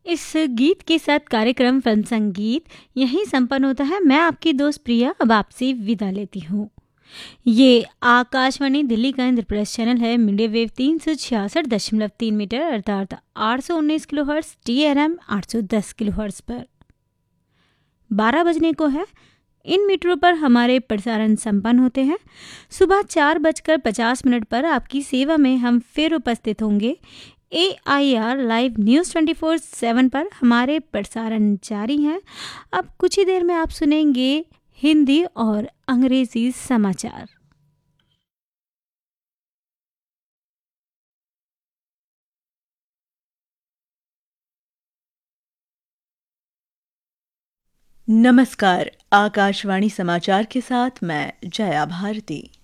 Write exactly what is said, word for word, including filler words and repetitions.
इस गीत के साथ कार्यक्रम फिल्म संगीत यहीं संपन्न होता है। मैं आपकी दोस्त प्रिया अब आपसे विदा लेती हूँ। ये आकाशवाणी दिल्ली का इंद्रप्रस्थ चैनल है। मीडिया वेव तीन सौ छियासठ दशमलव तीन मीटर अर्थात आठ सौ उन्नीस kilo hertz, T R M आठ सौ दस किलो हर्ट्स पर बारह बजने को है। इन मीटरों पर हमारे प्रसारण संपन्न होते हैं। सुबह चार बजकर पचास मिनट पर आपकी सेवा में हम फिर उपस्थित होंगे। ए I R live news twenty four seven पर हमारे प्रसारण जारी हैं। अब कुछ ही देर में आप सुनेंगे हिंदी और अंग्रेजी समाचार। नमस्कार, आकाशवाणी समाचार के साथ मैं जया भारती।